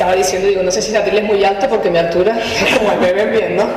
estaba diciendo, digo, no sé si Abril es muy alto porque mi altura es como el bebé bien, ¿no?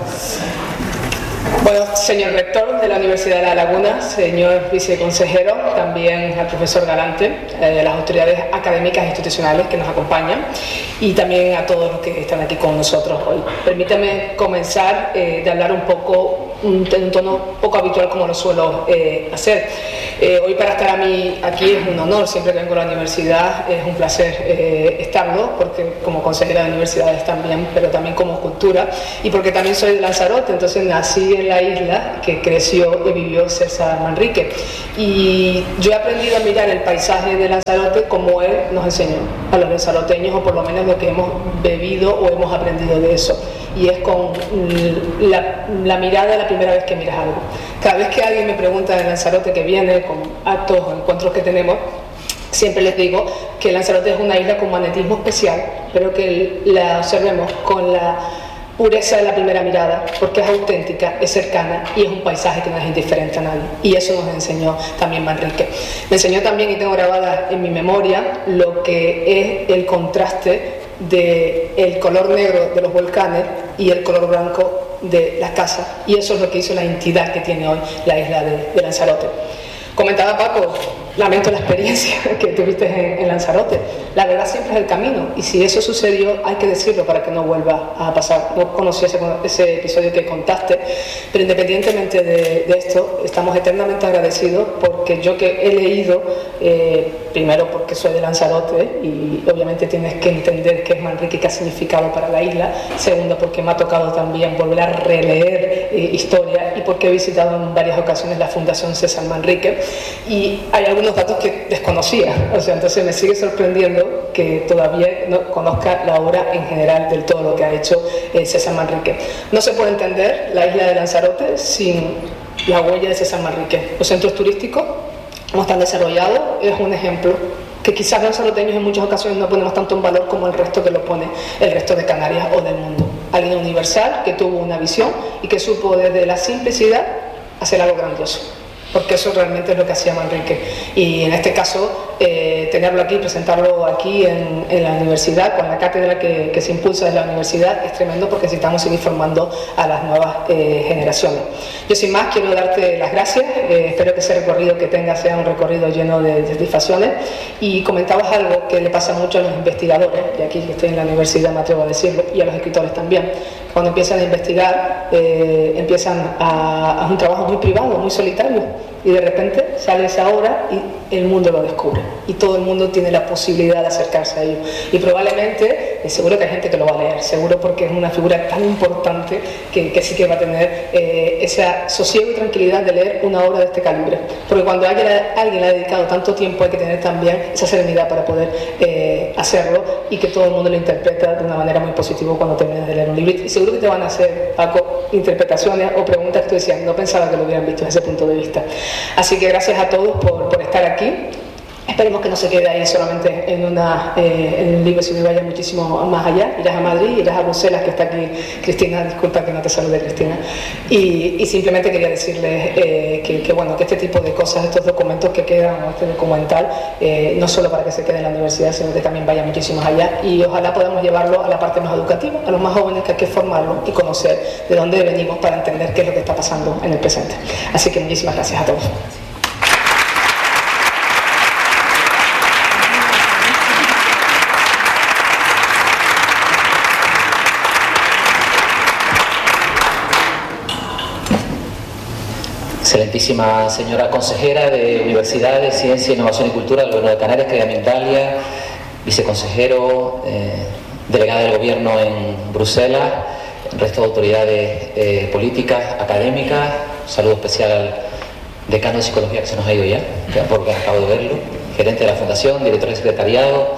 Bueno, señor rector de la Universidad de La Laguna, señor viceconsejero, también al profesor Galante, las autoridades académicas e institucionales que nos acompañan y también a todos los que están aquí con nosotros hoy. Permítame comenzar de hablar un poco, en un tono poco habitual como lo suelo hacer. Hoy para estar aquí es un honor, siempre que vengo a la universidad es un placer estarlo, porque como consejera de universidades también, pero también como cultura, y porque también soy de Lanzarote, entonces nací en la isla que creció y vivió César Manrique. Y yo he aprendido a mirar el paisaje de Lanzarote como él nos enseñó a los lanzaroteños, o por lo menos lo que hemos bebido o hemos aprendido de eso. Y es con la mirada la primera vez que miras algo. Cada vez que alguien me pregunta de Lanzarote, que viene con actos o encuentros que tenemos, siempre les digo que Lanzarote es una isla con magnetismo especial, pero que la observemos con la pureza de la primera mirada, porque es auténtica, es cercana y es un paisaje que no es indiferente a nadie. Y eso nos enseñó también Manrique. Me enseñó también, y tengo grabada en mi memoria, lo que es el contraste del color negro de los volcanes y el color blanco de las casas. Y eso es lo que hizo la entidad que tiene hoy la isla de Lanzarote. Comentaba Paco, lamento la experiencia que tuviste en Lanzarote. La verdad siempre es el camino, y si eso sucedió hay que decirlo para que no vuelva a pasar. No conocí ese episodio que contaste, pero independientemente de esto, estamos eternamente agradecidos, porque yo que he leído, primero porque soy de Lanzarote y obviamente tienes que entender qué es Manrique y qué ha significado para la isla. Segundo, porque me ha tocado también volver a releer historia, y porque he visitado en varias ocasiones la Fundación César Manrique y hay algunos datos que desconocía, o sea, entonces me sigue sorprendiendo que todavía no conozca la obra en general del todo lo que ha hecho César Manrique. No se puede entender la isla de Lanzarote sin la huella de César Manrique. Los centros turísticos, como están desarrollados, es un ejemplo que quizás los lanzaroteños en muchas ocasiones no ponemos tanto en valor como el resto que lo pone el resto de Canarias o del mundo. Alguien universal que tuvo una visión y que supo desde la simplicidad hacer algo grandioso, porque eso realmente es lo que hacía Manrique. Y en este caso, tenerlo aquí, presentarlo aquí en la universidad, con la cátedra que se impulsa desde la universidad, es tremendo, porque necesitamos seguir formando a las nuevas generaciones. Yo sin más quiero darte las gracias, espero que ese recorrido que tengas sea un recorrido lleno de satisfacciones. Y comentabas algo que le pasa mucho a los investigadores, y aquí que estoy en la universidad me atrevo a decirlo, y a los escritores también. Cuando empiezan a investigar, empiezan a un trabajo muy privado, muy solitario, y de repente sale esa obra y el mundo lo descubre, y todo el mundo tiene la posibilidad de acercarse a ello, y probablemente, seguro que hay gente que lo va a leer, seguro, porque es una figura tan importante que sí que va a tener ese sosiego y tranquilidad de leer una obra de este calibre, porque cuando alguien le ha dedicado tanto tiempo hay que tener también esa serenidad para poder hacerlo, y que todo el mundo lo interpreta de una manera muy positiva cuando terminas de leer un libro. Y seguro que te van a hacer, Paco, interpretaciones o preguntas que tú decías, no pensaba que lo hubieran visto desde ese punto de vista. Así que gracias a todos por estar aquí. Esperemos que no se quede ahí solamente en el libro, sino que vaya muchísimo más allá. Irás a Madrid, irás a Bruselas, que está aquí Cristina, disculpa que no te salude, Cristina. Y simplemente quería decirles que bueno, que este tipo de cosas, estos documentos que quedan, o este documental, no solo para que se quede en la universidad, sino que también vaya muchísimo allá, y ojalá podamos llevarlo a la parte más educativa, a los más jóvenes, que hay que formarlos y conocer de dónde venimos para entender qué es lo que está pasando en el presente. Así que muchísimas gracias a todos. Excelentísima señora consejera de Universidades, Ciencia, Innovación y Cultura del Gobierno de Canarias, querida Mindalia, viceconsejero, delegada del Gobierno en Bruselas, el resto de autoridades políticas, académicas, un saludo especial al decano de Psicología, que se nos ha ido ya porque acabo de verlo, gerente de la Fundación, director de secretariado,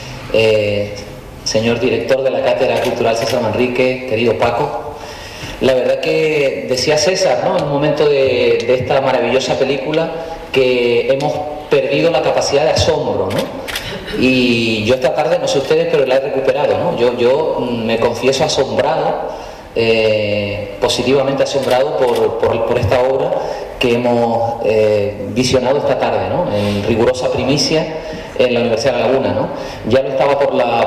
señor director de la Cátedra Cultural César Manrique, querido Paco. La verdad que decía César, ¿no?, en un momento de esta maravillosa película, que hemos perdido la capacidad de asombro, ¿no? Y yo esta tarde, no sé ustedes, pero la he recuperado, ¿no? Yo me confieso asombrado, positivamente asombrado por esta obra que hemos visionado esta tarde, ¿no?, en rigurosa primicia, en la Universidad de La Laguna, ¿no? Ya lo estaba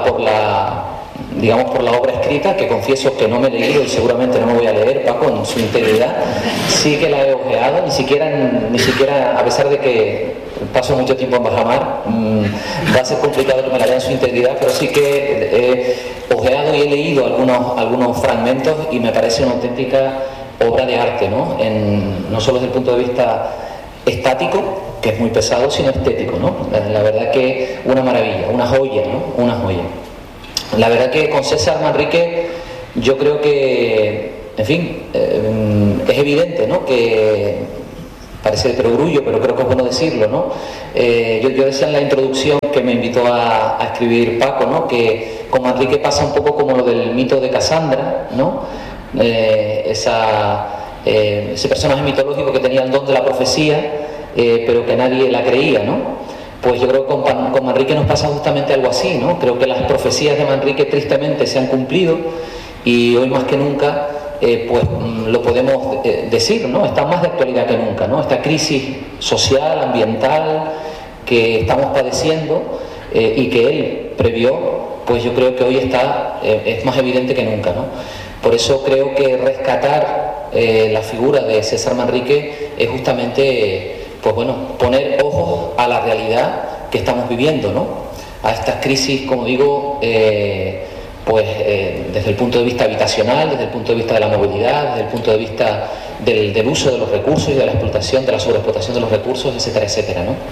digamos, por la obra escrita, que confieso que no me he leído y seguramente no me voy a leer, Paco, en su integridad. Sí que la he ojeado, ni siquiera, a pesar de que paso mucho tiempo en bajamar, va a ser complicado que me la lea en su integridad, pero sí que he ojeado y he leído algunos fragmentos y me parece una auténtica obra de arte, ¿no? No solo desde el punto de vista estático, que es muy pesado, sino estético, ¿no? La verdad que una maravilla, una joya, ¿no? Una joya. La verdad que con César Manrique yo creo que, en fin, es evidente, ¿no? Que parece de perogrullo, pero creo que es bueno decirlo, ¿no? Yo decía en la introducción que me invitó a escribir Paco, ¿no? Que con Manrique pasa un poco como lo del mito de Casandra, ¿no? Ese personaje mitológico que tenía el don de la profecía, pero que nadie la creía, ¿no? Pues yo creo que con Manrique nos pasa justamente algo así, ¿no? Creo que las profecías de Manrique tristemente se han cumplido y hoy más que nunca pues lo podemos decir, ¿no? Está más de actualidad que nunca, ¿no? Esta crisis social, ambiental que estamos padeciendo y que él previó, pues yo creo que hoy es más evidente que nunca, ¿no? Por eso creo que rescatar la figura de César Manrique es justamente, pues bueno, poner ojos a la realidad que estamos viviendo, ¿no? A estas crisis, como digo, pues desde el punto de vista habitacional, desde el punto de vista de la movilidad, desde el punto de vista del uso de los recursos y de la explotación, de la sobreexplotación de los recursos, etcétera, etcétera, ¿no?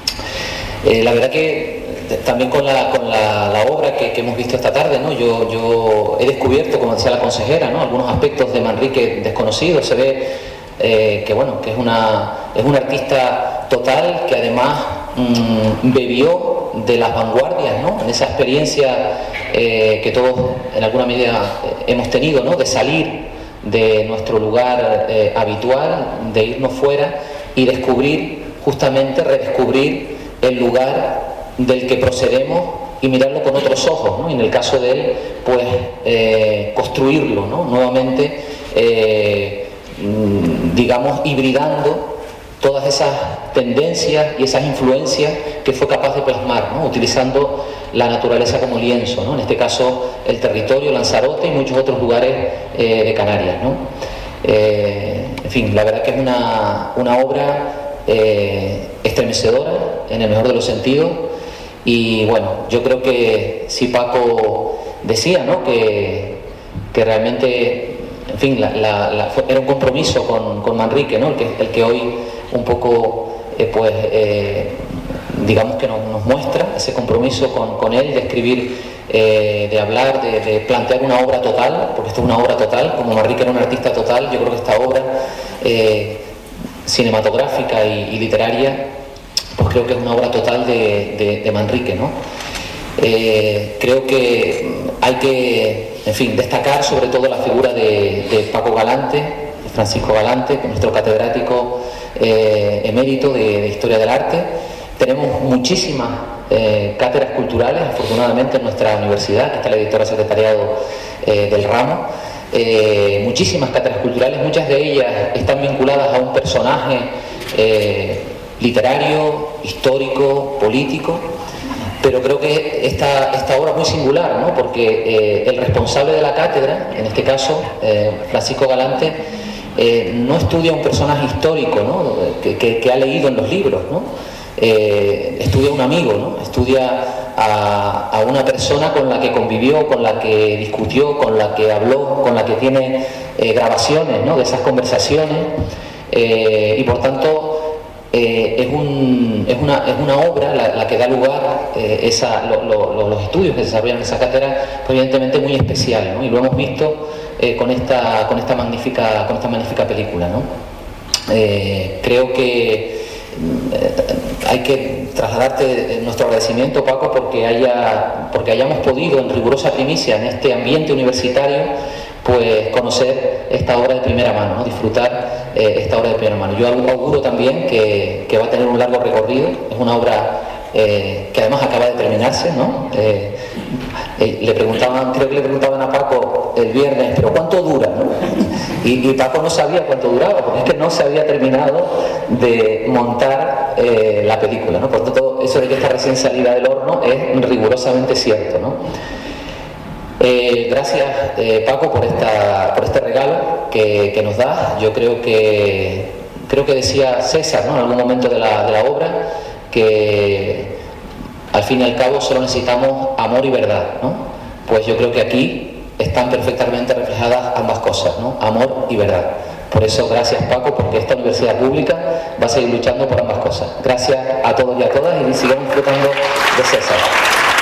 La verdad que también con la obra que hemos visto esta tarde, ¿no? Yo he descubierto, como decía la consejera, ¿no? Algunos aspectos de Manrique desconocidos. Se ve que bueno, que es un artista total, que además bebió de las vanguardias, ¿no? En esa experiencia que todos en alguna medida hemos tenido, ¿no? De salir de nuestro lugar habitual, de irnos fuera y descubrir, justamente redescubrir el lugar del que procedemos y mirarlo con otros ojos, ¿no? Y en el caso de él, pues construirlo, ¿no? Nuevamente, digamos, hibridando todas esas tendencias y esas influencias que fue capaz de plasmar, ¿no? Utilizando la naturaleza como lienzo, ¿no? En este caso el territorio, Lanzarote y muchos otros lugares de Canarias, ¿no? En fin, la verdad que es una obra estremecedora en el mejor de los sentidos. Y bueno, yo creo que si Paco decía, ¿no? que realmente, en fin, era un compromiso con Manrique, ¿no? el que hoy un poco, digamos que nos muestra ese compromiso con él de escribir, de hablar, de plantear una obra total, porque esto es una obra total. Como Manrique era un artista total, yo creo que esta obra cinematográfica y literaria, pues creo que es una obra total de Manrique, ¿no? Creo que hay que, en fin, destacar sobre todo la figura de Paco Galante, Francisco Galante, que es nuestro catedrático emérito de Historia del Arte. Tenemos muchísimas cátedras culturales, afortunadamente, en nuestra universidad, que está la editora secretariado del ramo. Muchísimas cátedras culturales, muchas de ellas están vinculadas a un personaje literario, histórico, político, pero creo que esta obra es muy singular, ¿no? Porque el responsable de la cátedra, en este caso Francisco Galante, no estudia un personaje histórico, ¿no? que ha leído en los libros, ¿no? Estudia a un amigo, ¿no? Estudia a una persona con la que convivió, con la que discutió, con la que habló, con la que tiene grabaciones, ¿no? De esas conversaciones, y por tanto es una obra la que da lugar los estudios que se desarrollan en esa cátedra, pues evidentemente muy especial, ¿no? Y lo hemos visto con esta magnífica película, ¿no? Creo que hay que trasladarte nuestro agradecimiento, Paco, porque hayamos podido en rigurosa primicia en este ambiente universitario, pues conocer esta obra de primera mano, ¿no? Disfrutar esta obra de primera mano. Yo auguro también que va a tener un largo recorrido. Es una obra que además acaba de terminarse, ¿no? Creo que le preguntaban a Paco el viernes, ¿pero cuánto dura, no? Y Paco no sabía cuánto duraba, porque es que no se había terminado de montar la película, ¿no? Por tanto, eso de que está recién salida del horno es rigurosamente cierto, ¿no? Gracias, Paco, por este regalo que nos das. Yo creo que decía César, ¿no?, en algún momento de la obra, que al fin y al cabo solo necesitamos amor y verdad, ¿no? Pues yo creo que aquí están perfectamente reflejadas ambas cosas, ¿no? Amor y verdad. Por eso, gracias, Paco, porque esta universidad pública va a seguir luchando por ambas cosas. Gracias a todos y a todas, y sigamos disfrutando de César.